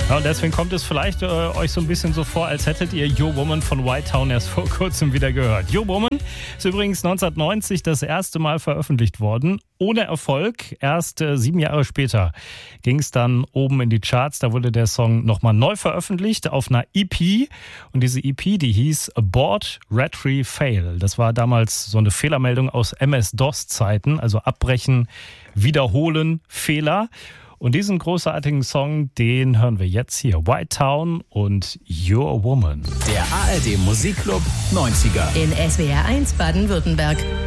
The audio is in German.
Ja, und deswegen kommt es vielleicht euch so ein bisschen so vor, als hättet ihr Your Woman von White Town erst vor kurzem wieder gehört. Your Woman ist übrigens 1990 das erste Mal veröffentlicht worden. Ohne Erfolg. Erst 7 Jahre später ging es dann oben in die Charts. Da wurde der Song nochmal neu veröffentlicht auf einer EP. Und diese EP, die hieß Abort, Retry, Fail. Das war damals so eine Fehlermeldung aus MS-DOS-Zeiten. Also abbrechen, wiederholen, Fehler. Und diesen großartigen Song, den hören wir jetzt hier. White Town und Your Woman. Der ARD Musikclub 90er. In SWR 1 Baden-Württemberg.